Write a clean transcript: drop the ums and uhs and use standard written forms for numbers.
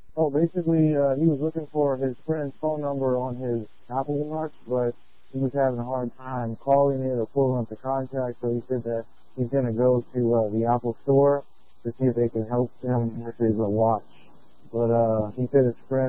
Oh, basically, he was looking for his friend's phone number on his Apple Watch, but he was having a hard time calling it or pulling up the contact, so he said that he's going to go to the Apple store to see if they can help him with his watch. But he said his friend